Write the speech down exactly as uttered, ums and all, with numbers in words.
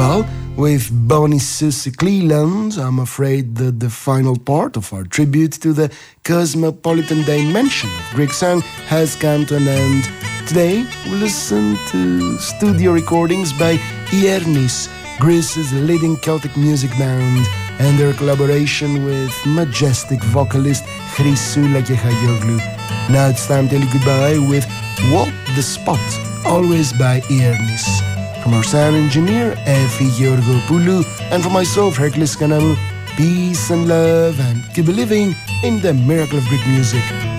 Well, with Bonnie Susie Cleland, I'm afraid that the final part of our tribute to the cosmopolitan dimension of Greek song has come to an end. Today, we'll listen to studio recordings by Iernis, Greece's leading Celtic music band, and their collaboration with majestic vocalist Chrysoula Kechagioglou. Now it's time to say goodbye with Walk the Spot, always by Iernis. From our sound engineer, Efi Georgopoulou, and from myself, Hercules Kanamou, peace and love, and keep believing in the miracle of Greek music.